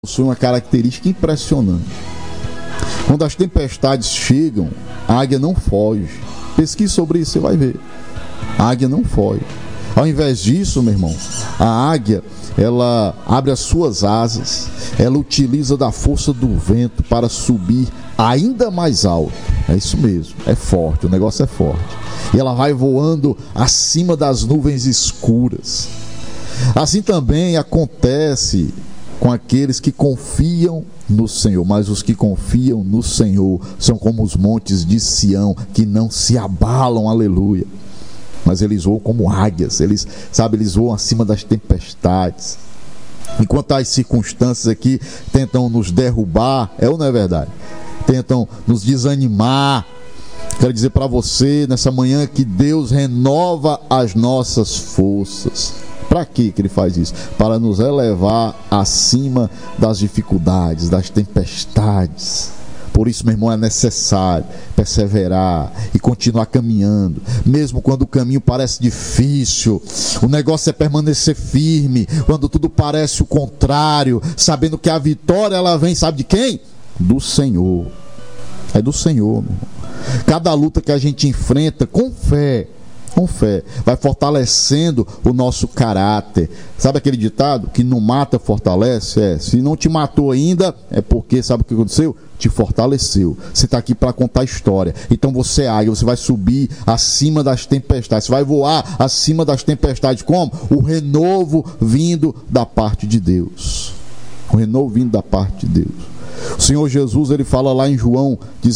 possui uma característica impressionante. Quando as tempestades chegam, a águia não foge. Pesquise sobre isso, você vai ver. A águia não foge. Ao invés disso, meu irmão, a águia, ela abre as suas asas, ela utiliza da força do vento para subir ainda mais alto. É isso mesmo, é forte, o negócio é forte. E ela vai voando acima das nuvens escuras. Assim também acontece com aqueles que confiam no Senhor, mas os que confiam no Senhor são como os montes de Sião, que não se abalam, aleluia. Mas eles voam como águias, eles voam acima das tempestades. Enquanto as circunstâncias aqui tentam nos derrubar, é ou não é verdade? Tentam nos desanimar. Quero dizer para você nessa manhã que Deus renova as nossas forças. Para que Ele faz isso? Para nos elevar acima das dificuldades, das tempestades. Por isso, meu irmão, é necessário perseverar e continuar caminhando, mesmo quando o caminho parece difícil. O negócio é permanecer firme quando tudo parece o contrário, sabendo que a vitória ela vem, sabe de quem? Do Senhor. É do Senhor, meu irmão. Cada luta que a gente enfrenta com fé, vai fortalecendo o nosso caráter. Sabe aquele ditado? Que não mata, fortalece? Se não te matou ainda, é porque, sabe o que aconteceu? Te fortaleceu. Você está aqui para contar a história. Então você é águia, você vai subir acima das tempestades, você vai voar acima das tempestades. Como? O renovo vindo da parte de Deus. O renovo vindo da parte de Deus. O Senhor Jesus, ele fala lá em João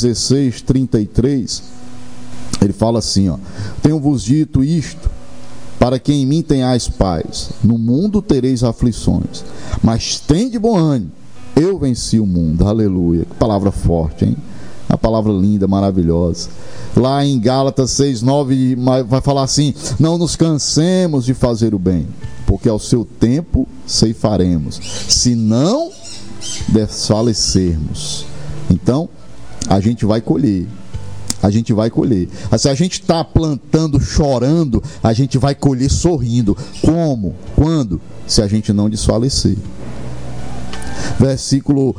16:33, ele fala assim, tenho-vos dito isto, para que em mim tenhais paz. No mundo tereis aflições, mas tende bom ânimo, eu venci o mundo. Aleluia. Que palavra forte, hein? Uma palavra linda, maravilhosa. Lá em Gálatas 6:9 vai falar assim: não nos cansemos de fazer o bem, porque ao seu tempo ceifaremos, se não desfalecermos. Então a gente vai colher. A gente vai colher. Se a gente está plantando chorando, a gente vai colher sorrindo. Como? Quando? Se a gente não desfalecer. Versículo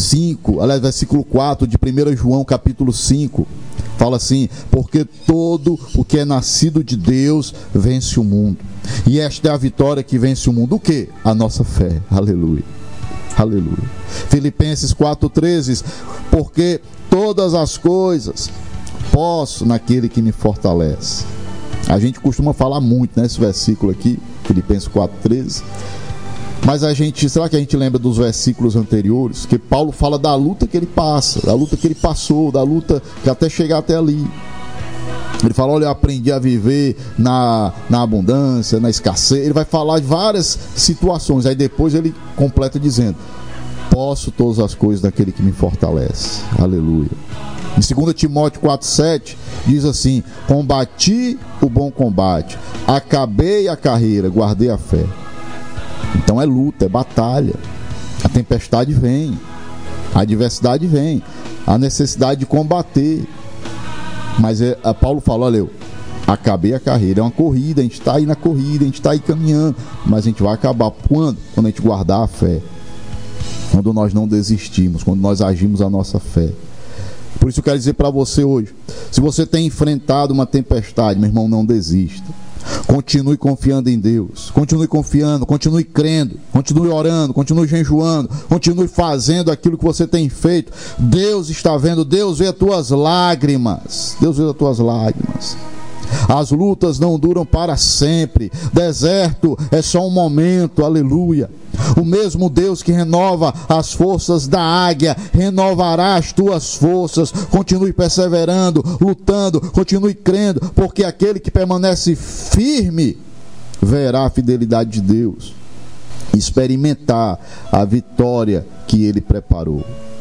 4 de 1 João capítulo 5 fala assim: porque todo o que é nascido de Deus vence o mundo, e esta é a vitória que vence o mundo. O que? A nossa fé. Aleluia. Aleluia. Filipenses 4:13, porque todas as coisas posso naquele que me fortalece. A gente costuma falar muito nesse versículo aqui, Filipenses 4:13. Mas será que a gente lembra dos versículos anteriores? Que Paulo fala da luta que ele passa, da luta que ele passou, da luta que até chegar até ali. Ele fala: olha, eu aprendi a viver na abundância, na escassez. Ele vai falar de várias situações. Aí depois ele completa dizendo: posso todas as coisas daquele que me fortalece. Aleluia. Em 2 Timóteo 4:7 diz assim: combati o bom combate, acabei a carreira, guardei a fé. Então é luta, é batalha. A tempestade vem, a adversidade vem, a necessidade de combater. Mas Paulo fala: olha, eu acabei a carreira. É uma corrida, a gente está aí na corrida, a gente está aí caminhando, mas a gente vai acabar. Quando? Quando a gente guardar a fé, quando nós não desistimos, quando nós agimos a nossa fé. Por isso eu quero dizer para você hoje: se você tem enfrentado uma tempestade, meu irmão, não desista. Continue confiando em Deus, continue confiando, continue crendo, continue orando, continue jejuando, continue fazendo aquilo que você tem feito. Deus está vendo, Deus vê as tuas lágrimas, Deus vê as tuas lágrimas. As lutas não duram para sempre, deserto é só um momento, aleluia. O mesmo Deus que renova as forças da águia, renovará as tuas forças. Continue perseverando, lutando, continue crendo, porque aquele que permanece firme verá a fidelidade de Deus, experimentar a vitória que Ele preparou.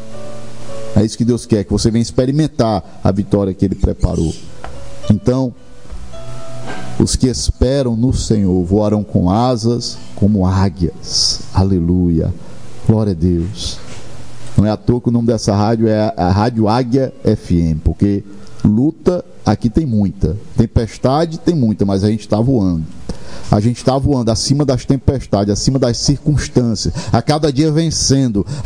É isso que Deus quer, que você venha experimentar a vitória que Ele preparou. Então, os que esperam no Senhor voarão com asas como águias. Aleluia. Glória a Deus. Não é à toa que o nome dessa rádio é a Rádio Águia FM, porque luta aqui tem muita, tempestade tem muita, mas a gente está voando. A gente está voando acima das tempestades, acima das circunstâncias, a cada dia vencendo,